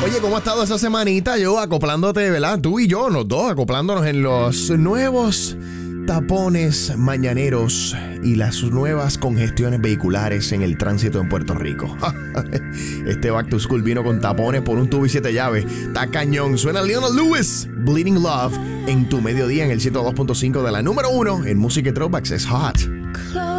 Oye, ¿cómo ha estado esa semanita? Yo acoplándote, ¿verdad? Tú y yo, los dos, acoplándonos en los nuevos tapones mañaneros y las nuevas congestiones vehiculares en el tránsito en Puerto Rico. Este Back to School vino con tapones por un tubo y 7 llaves. Está cañón. Suena Leona Lewis, Bleeding Love, en tu mediodía en el 102.5 de la número 1 en música y throwbacks. Es hot.